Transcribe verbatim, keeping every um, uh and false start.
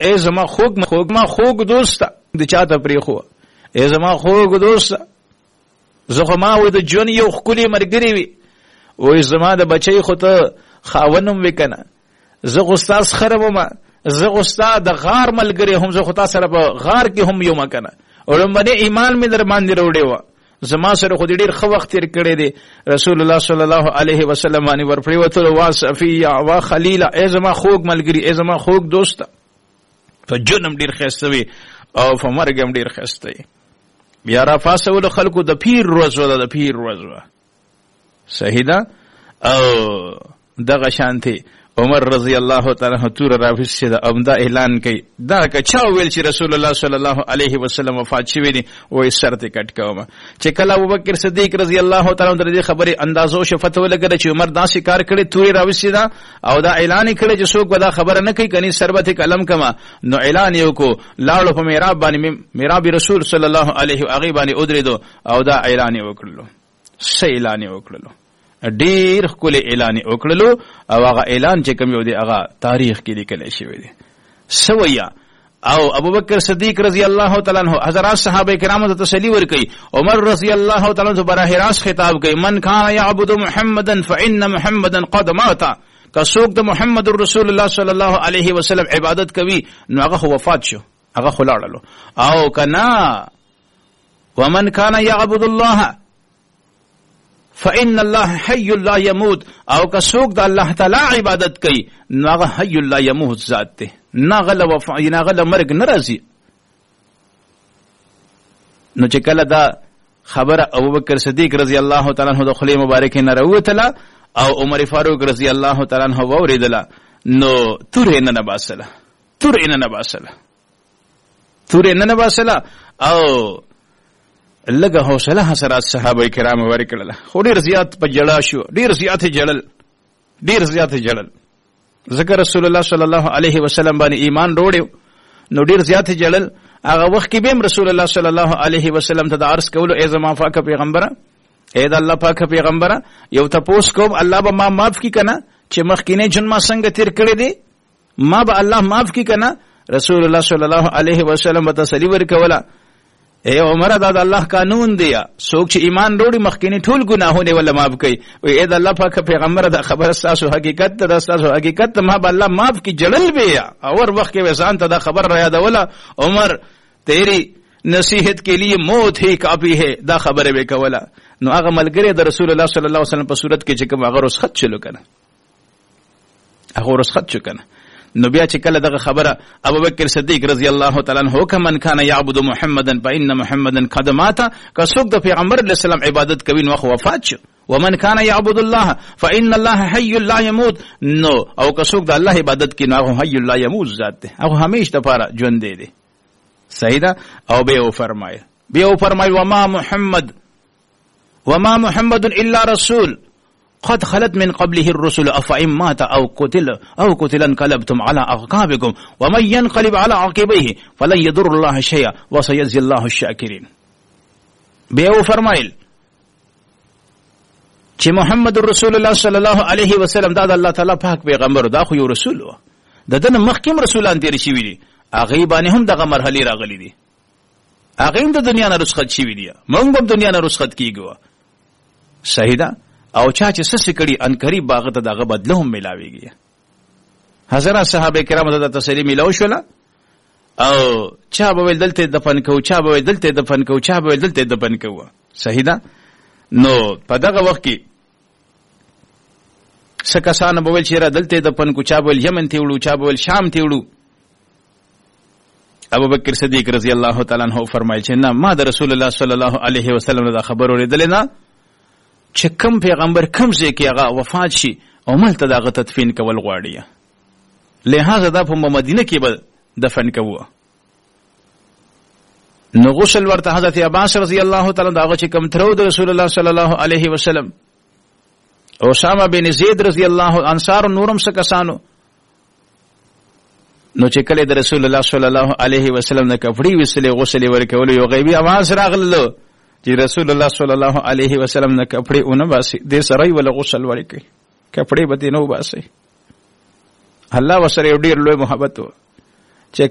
ای زما خوږ خوږ ما خوږ دوست د چاته پری خو ای زما خوږ دوست زه خو ما و د جون یو خولي مرګري وي وې زما د بچي خو ته خاونم وکنه زه غو استاد خربم زه غو استاد د غار ملګری هم زه خو تاسو سره په غار کې هم یو مکنه اولمبه ایمان می در باندې وروړې و زما سره خو ډیر خو وخت تیر کړی دی رسول الله صلی الله علیه وسلم باندې ورپری وته وا صفیه وا خلیل ای زما خوږ ملګری ای زما خوږ دوست په جنم ډیر خستوي او په مرګم ډیر خستوي بیا را فاسول خلکو د پیر روز و د پیر روز و صحیح ده او دغه شانتي عمر رضی الله تعالی عنہ تور راوښته د امدا اعلان کوي دا که چا ویل چې رسول الله صلی الله علیه وسلم وفات شوی دی وې سرته کټ کوم چې کله ابوبکر صدیق رضی الله تعالی عنہ د خبرې اندازو شفت ولګره چې عمر دا شکار کړي تور راوښته دا او دا اعلان کړي چې څوک دا خبره نه کوي کني سربت کلم کما نو اعلان یو کو لاړو په میراب باندې میراب رسول صلی الله علیه و هغه باندې ودرېدو او دا اعلان وکړلو څه اعلان وکړلو ډیر خپل اعلان وکړلو او هغه اعلان چې کوم یو دی هغه تاریخ کې لیکل شوی دی سویا او ابوبکر صدیق رضی الله تعالی عنہ حضرات صحابه کرامو ته تسلی ورکړي عمر رضی الله تعالی عنہ براه راست خطاب کوي من کان یعبد محمدا فان محمدا قد مات که څوک د محمد رسول الله صلی الله علیه وسلم عبادت کوي نو هغه وفات شو هغه خلاړلو او کنا ومن کان یعبد الله فإن الله حي لا يموت او که څوک د الله تعالی عبادت کوي نو هغه حي لا يموت ذات ته ناغله وفا ناغله مرګ ناراضي نو چې کله دا خبره ابوبکر صدیق رضی الله تعالی عنہ د خلی مبارک نه راوتله او عمر فاروق رضی الله تعالی عنہ وریدله نو تور نه نباسله تور نه نباسله تور نه نباسله او لګه حوصله حسرات صحابه کرام ورکړل خو ډیر زیات په جړا شو ډیر زیات جړل ډیر زیات جړل ذکر رسول الله صلی الله علیه وسلم باندې ایمان وروړو نو ډیر زیات جړل هغه وخت کې به رسول الله صلی الله علیه وسلم ته عرض کولو ای زما پاک پیغمبره اے د الله پاک پیغمبره یو تاسو کوم الله به ما معاف کی کنه چې مخکینه جن ما څنګه تیر کړی دی ما به الله معاف کی کنه رسول الله صلی الله علیه وسلم ته تسلی ورکوله اے عمر دا د الله قانون دی څوک چې ایمان وروړي مخکینی ټول ګناهونه ولا معاف کوي او اے د الله پاک پیغمبر دا خبر تاسو حقیقت ته تاسو حقیقت ما به الله معاف کی جړل بیا اور وخت کې وسان ته دا خبر را یادوله عمر تیری نصیحت کے لیے موت ہی کافی ہے دا خبره وکوله نو هغه ملګری د رسول الله صلی الله علیه وسلم په صورت کې چې کوم هغه رسخت چلو کنه هغه رسخت چو کنه نو بیا چې کله دغه خبره ابوبکر صدیق رضی الله تعالی عنہ کمن کان یعبد محمدن فإن محمدن قد مات که څوک د پیغمبر علیه السلام عبادت کوي نو وفات شو ومن کان یعبد الله فإن الله حي لا يموت نو او که څوک د الله عبادت کوي نو حي لا يموت ذات ده او همیشه لپاره ژوند دی صحیح ده او به او فرمایي به او فرمایي وما محمد وما محمد الا رسول قد خلت من قبله الرسل افئن مات او قتل او قتل انقلبتم على اعقابكم ومن ينقلب على عقبيه فلن يضر الله شيئا وسيجزي الله الشاكرين به او فرمایل چې محمد رسول الله صلی الله علیه وسلم دا د الله تعالی پاک پیغمبر دا خو یو رسول و د دنه مخکیم رسولان تیر شي وی دي هغه باندې هم دغه مرحله راغلي دي هغه هم د دنیا نه رسخت شي وی دي موږ هم دنیا نه رسخت کیږو صحیح ده او چا چې سس کړي ان قریب باغ ته دغه بدله هم ملاويږي حضرات صحابه کرام ته تسلی ملاو شول او چا به دلته دفن کو چا به دلته دفن کو چا به دلته دفن کو صحیح ده نو په دغه وخت کې سکسان به ول چیرې دلته دفن کو چا به یمن ته وړو چا به شام ته وړو ابوبکر صدیق رضی الله تعالی عنہ فرمایي چې نه ما د رسول الله صلی الله علیه وسلم دا خبر اوریدل نه چې کوم پیغمبر کوم ځای کې هغه وفات شي او ملته دغه تدفین کول غواړي لہذا دا په مدینه کې به دفن کوو نو غسل ورته حضرت عباس رضی الله تعالی عنہ چې کوم ترو د رسول الله صلی الله علیه وسلم او اسامه بن زید رضی الله انصار نورم څخه کسانو نو چې کله د رسول الله صلی الله علیه وسلم نه کپړی وسله غسل ورکول یو غیبی आवाज راغله چې رسول الله صلی الله علیه وسلم نه کپړې اون باسي د سړی ول غسل ورکړي کپړې به نه وباسي الله وسره ډیر لوی محبت و